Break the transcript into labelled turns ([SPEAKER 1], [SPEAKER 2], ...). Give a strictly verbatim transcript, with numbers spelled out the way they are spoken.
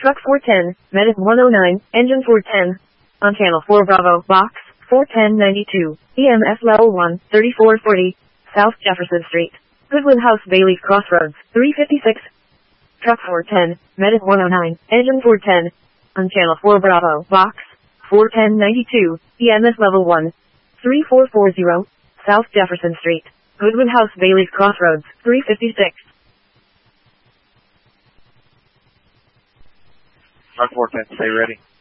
[SPEAKER 1] Truck four ten, Medic one oh nine, Engine four ten. On Channel four Bravo, Box four ten ninety-two, E M S Level one, thirty-four forty, South Jefferson Street. Goodwood House Bailey's Crossroads, three fifty-six. Truck four ten, Medic one oh nine, Engine four ten. On Channel four Bravo, Box four ten ninety-two, E M S Level one, thirty-four forty, South Jefferson Street. Goodwood House Bailey's Crossroads, three fifty-six.
[SPEAKER 2] Truck four ten, stay ready.